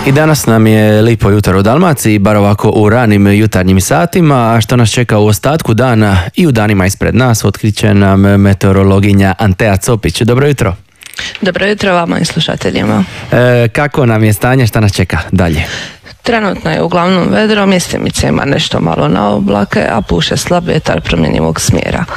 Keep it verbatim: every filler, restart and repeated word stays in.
I danas nam je lipo jutro u Dalmaciji, bar ovako u ranim jutarnjim satima, a što nas čeka u ostatku dana i u danima ispred nas otkriće nam meteorologinja Antea Copić. Dobro jutro. Dobro jutro vama i slušateljima. E, kako nam je stanje, šta nas čeka dalje? Trenutno je uglavnom vedro, mjestimice ima nešto malo na oblake, a puše slab vjetar promjenjivog smjera.